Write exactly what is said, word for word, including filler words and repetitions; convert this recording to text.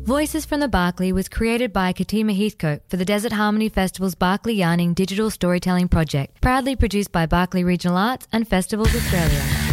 Voices from the Barkly was created by Katima Heathcote for the Desert Harmony Festival's Barkly Yarning digital storytelling project, proudly produced by Barkly Regional Arts and Festivals Australia.